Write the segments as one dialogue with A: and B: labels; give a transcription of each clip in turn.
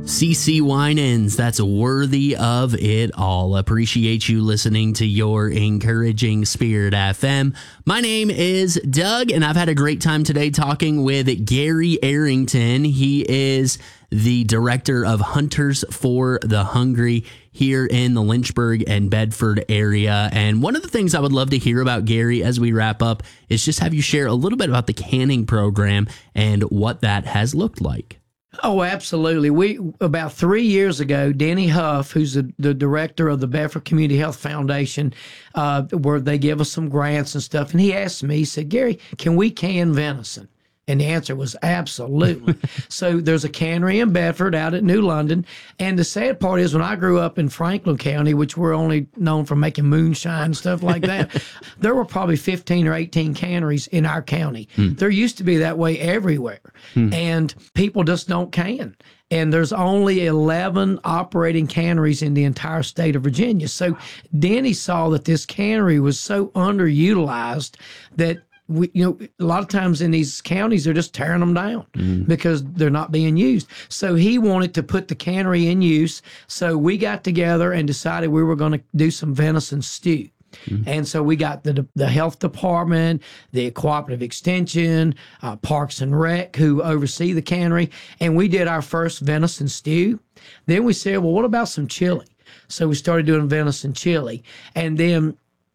A: CC Winans, that's worthy of it all. Appreciate you listening to your encouraging Spirit FM. My name is Doug, and I've had a great time today talking with Gary Arrington. He is the director of Hunters for the Hungry here in the Lynchburg and Bedford area. And one of the things I would love to hear about, Gary, as we wrap up, is just have you share a little bit about the canning program and what that has looked like.
B: Oh, absolutely. About 3 years ago, Danny Huff, who's the director of the Bedford Community Health Foundation, where they give us some grants and stuff, and he asked me, he said, Gary, can we can venison? And the answer was absolutely. So there's a cannery in Bedford out at New London. And the sad part is when I grew up in Franklin County, which we're only known for making moonshine and stuff like that, there were probably 15 or 18 canneries in our county. There used to be that way everywhere. And people just don't can. And there's only 11 operating canneries in the entire state of Virginia. So Danny saw that this cannery was so underutilized that a lot of times in these counties, they're just tearing them down because they're not being used. So he wanted to put the cannery in use. So we got together and decided we were going to do some venison stew. And so we got the health department, the cooperative extension, Parks and Rec, who oversee the cannery. And we did our first venison stew. Then we said, well, what about some chili? So we started doing venison chili. And then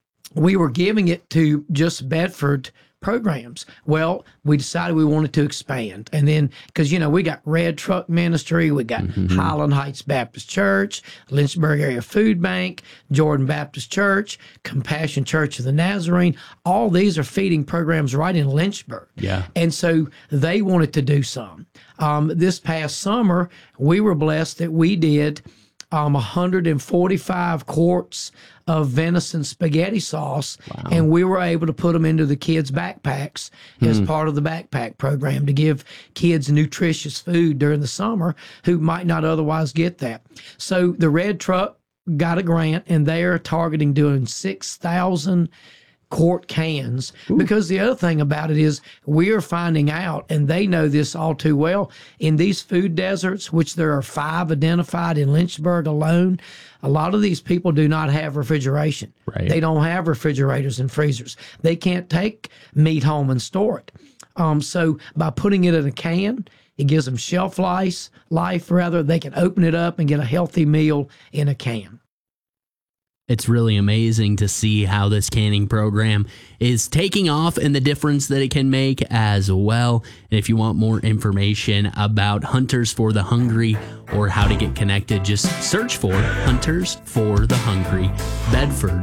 B: we were giving it to just Bedford programs. Well, we decided we wanted to expand. And then, because, we got Red Truck Ministry, we got Highland Heights Baptist Church, Lynchburg Area Food Bank, Jordan Baptist Church, Compassion Church of the Nazarene. All these are feeding programs right in Lynchburg.
A: Yeah.
B: And so they wanted to do some. This past summer, we were blessed that we did 145 quarts of venison spaghetti sauce, and we were able to put them into the kids' backpacks as part of the backpack program to give kids nutritious food during the summer who might not otherwise get that. So the Red Truck got a grant, and they're targeting doing 6,000 quart cans. Because the other thing about it is we are finding out, and they know this all too well, in these food deserts, which there are 5 identified in Lynchburg alone, a lot of these people do not have refrigeration.
A: Right.
B: They don't have refrigerators and freezers. They can't take meat home and store it. So by putting it in a can, it gives them shelf life. They can open it up and get a healthy meal in a can.
A: It's really amazing to see how this canning program is taking off and the difference that it can make as well. And if you want more information about Hunters for the Hungry or how to get connected, just search for Hunters for the Hungry, Bedford